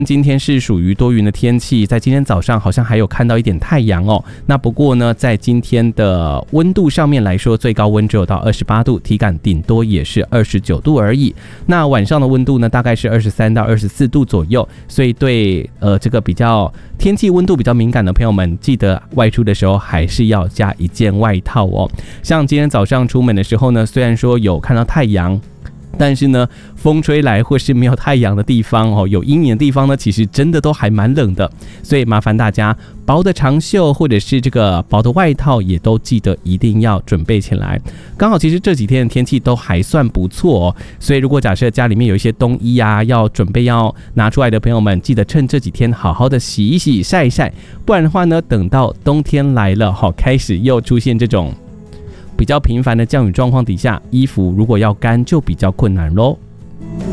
今天是属于多云的天气，在今天早上好像还有看到一点太阳哦。那不过呢，在今天的温度上面来说，最高温只有到28度，体感顶多也是29度而已。那晚上的温度呢，大概是23到24度左右。所以对这个比较天气温度比较敏感的朋友们，记得外出的时候还是要加一件外套哦。像今天早上出门的时候呢，虽然说有看到太阳，但是呢，风吹来或是没有太阳的地方哦，有阴影的地方呢，其实真的都还蛮冷的，所以麻烦大家薄的长袖或者是这个薄的外套也都记得一定要准备起来。刚好其实这几天的天气都还算不错哦，所以如果假设家里面有一些冬衣啊，要准备要拿出来的朋友们，记得趁这几天好好的洗一洗、晒一晒，不然的话呢，等到冬天来了，开始又出现这种比较频繁的降雨状况底下，衣服如果要干就比较困难咯。